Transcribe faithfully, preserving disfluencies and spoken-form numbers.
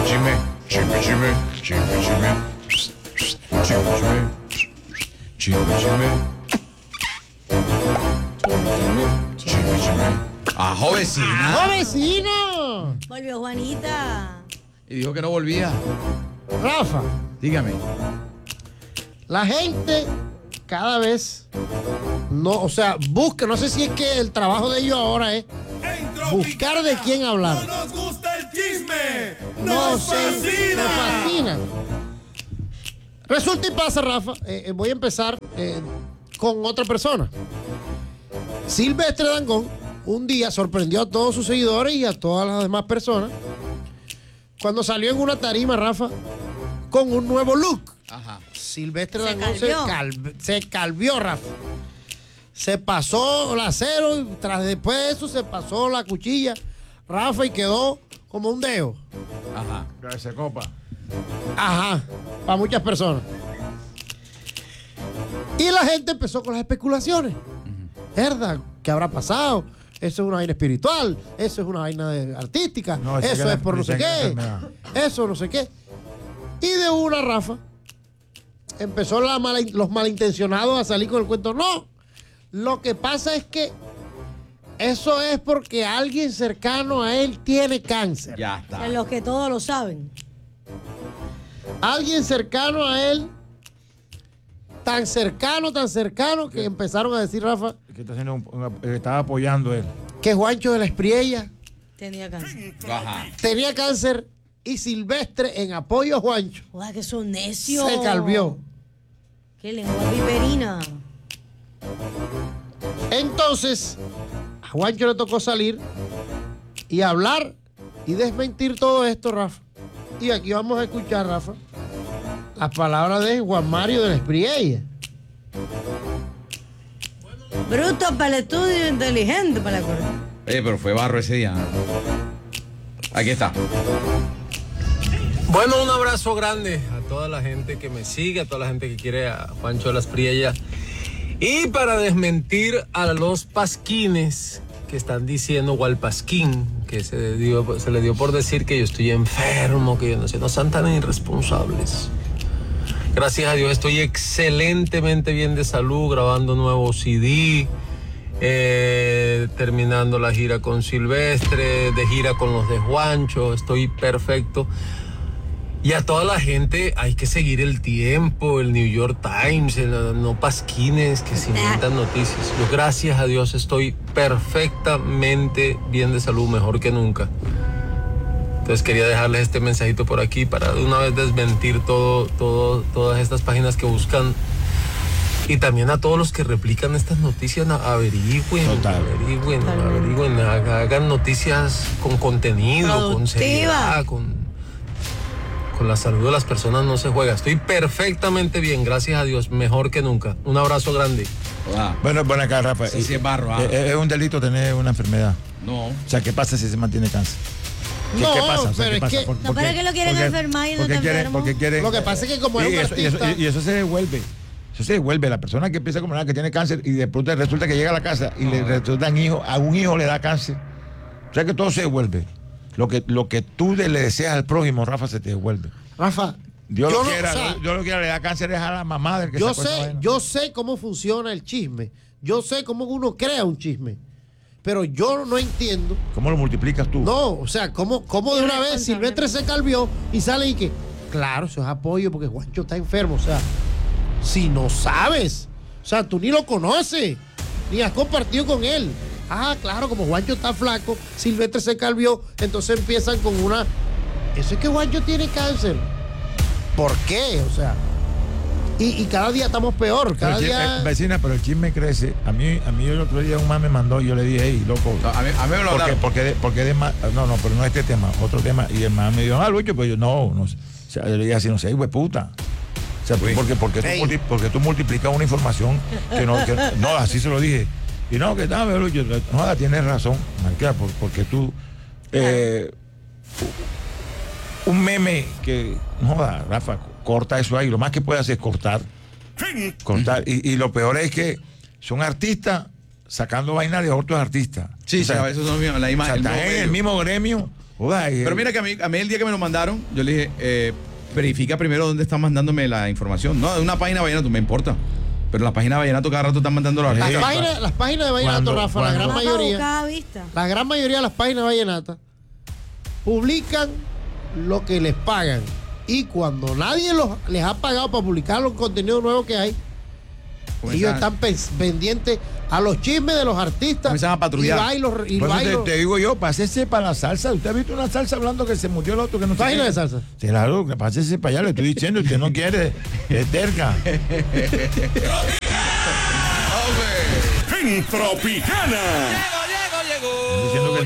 chisme, chisme, chisme, chisme, chisme, chisme, chisme, chisme, chisme, chisme. ¡Ajo, vecina! ¡Ajo, vecino! Volvió Juanita. Y dijo que no volvía. Rafa, Dígame. la gente cada vez no, o sea, busca, no sé si es que el trabajo de ellos ahora es buscar de quién hablar. No nos gusta el chisme. No Nos sé, fascina. me fascina. Resulta y pasa, Rafa, eh, eh, voy a empezar eh, con otra persona. Silvestre Dangond un día sorprendió a todos sus seguidores y a todas las demás personas cuando salió en una tarima, Rafa, con un nuevo look. Ajá. Silvestre Se Dangond se, calvió. calv- se calvió, Rafa. Se pasó la cero y tras después de eso se pasó la cuchilla, Rafa, y quedó como un dedo. Ajá. Gracias, copa. Ajá, para muchas personas. Y la gente empezó con las especulaciones. ¿Verdad? ¿Qué habrá pasado? Eso es una vaina espiritual, eso es una vaina de- artística, No, esa eso que es la- por no sé esa que la qué, enfermedad. eso no sé qué. Y de una, Rafa, empezó la mala- los malintencionados a salir con el cuento. No, lo que pasa es que eso es porque alguien cercano a él tiene cáncer. Ya está. De los que todos lo saben. Alguien cercano a él, tan cercano, tan cercano, que empezaron a decir, Rafa, Que está haciendo un- un- eh, estaba apoyando él. que Juancho de la Espriella Tenía cáncer. Ajá. tenía cáncer y Silvestre, en apoyo a Juancho, Joder, que son necios. se calvió. Qué lengua viperina. Entonces, a Juancho le tocó salir y hablar y desmentir todo esto, Rafa. Y aquí vamos a escuchar, Rafa, las palabras de Juan Mario de la Espriella. Bruto para el estudio, inteligente para la corte. Oye, pero fue barro ese día. Aquí está. Bueno, un abrazo grande a toda la gente que me sigue, a toda la gente que quiere a Juancho de la Espriella. Y para desmentir a los pasquines que están diciendo, o al pasquín, que se, dio, se le dio por decir que yo estoy enfermo, que yo no sé, no sean tan irresponsables. Gracias a Dios estoy excelentemente bien de salud, grabando nuevo C D, eh, terminando la gira con Silvestre, de gira con los de Juancho, estoy perfecto. Y a toda la gente hay que seguir el tiempo, el New York Times, el, no pasquines que se inventan noticias. Yo, gracias a Dios, estoy perfectamente bien de salud, mejor que nunca. Entonces quería dejarles este mensajito por aquí para de una vez desmentir todo, todo, todas estas páginas que buscan. Y también a todos los que replican estas noticias, averigüen, Total. averigüen, averigüen, hagan noticias con contenido, con Productiva. seriedad, con... Con la salud de las personas no se juega. Estoy perfectamente bien, gracias a Dios, mejor que nunca. Un abrazo grande. Ah, Bueno, bueno acá, Rafa. Sí, sí, es barro, ah. Eh, Es un delito tener una enfermedad. no. O sea, ¿qué pasa si se mantiene cáncer? ¿Qué, No, qué pasa? O sea, pero ¿qué es pasa? que- ¿Por- No, por pero qué? es que lo quieren Porque- enfermar y no porque está quieren- enfermo. porque quieren- Lo que pasa es que como es un y eso, y eso- artista- y eso se devuelve. Eso se devuelve. La persona que empieza como una que tiene cáncer y de pronto resulta que llega a la casa y le resultan hijos, a un hijo le da cáncer. O sea que todo se devuelve. Lo que, lo que tú le deseas al prójimo, Rafa, se te devuelve. Rafa, Dios yo lo no- quiera, o sea, Dios lo quiera, le da cáncer es a la mamá del que yo sacó esa sé, vaina. yo sé cómo funciona el chisme. Yo sé cómo uno crea un chisme. Pero yo no entiendo. ¿Cómo lo multiplicas tú? No, o sea, cómo, cómo de una vez Irresponsable. Silvestre se calvió y sale y que, claro, eso es apoyo porque Juancho está enfermo. O sea, si no sabes, o sea, tú ni lo conoces, ni has compartido con él. Ah, claro, como Juancho está flaco, Silvestre se calvió, entonces empiezan con una. Eso es que Juancho tiene cáncer. ¿Por qué? O sea, y, y cada día estamos peor, Pero cada el chisme- día. eh, vecina, pero el chisme crece. A mí, a mí el otro día un man me mandó y yo le dije, hey, loco. No, a mí, a mí me lo ¿Por qué? hablaron. Porque de, porque de ma- no, no, pero no este tema, otro tema. Y el man me dijo, ah, Lucho, pues yo no, no sé. O sea, yo le dije así, no sé, güey, puta. O sea, Uy. porque, porque, tú, Ey. multi- porque tú multiplicas una información que no, que, no, así se lo dije. Y no, que tal, Lucho, no, tienes razón, Marquea, por- porque tú, eh, un meme que, no joda, Rafa, corta eso ahí, lo más que puede hacer es cortar, cortar. Y, y lo peor es que son artistas sacando vaina de otros artistas. Sí, O sea, sí, a veces son la o misma. sea, el están mismo en el medio. mismo gremio Joda, y- Pero mira que a mí, a mí el día que me lo mandaron, yo le dije, eh, verifica primero dónde están mandándome la información. No, de una página vallenato, me importa. Pero la página vallenato cada rato están mandando los Las, artistas. páginas, las páginas de Vallenato, Cuando- Rafa, la cuando- gran Vas a mayoría, buscar vista. la gran mayoría de las páginas vallenatas publican lo que les pagan. Y cuando nadie los, les ha pagado para publicar los contenidos nuevos que hay, Comienzan- ellos están pens- pendientes a los chismes de los artistas. Comienzan a patrullar. Y va y los- y Por va y eso los- te, te digo yo, pásese para la salsa. ¿Usted ha visto una salsa hablando que se murió el otro que no se Página quiere? de salsa. Sí, claro, que pásese para allá, le estoy diciendo, usted no quiere, es terca. En Tropicana. Estoy diciendo que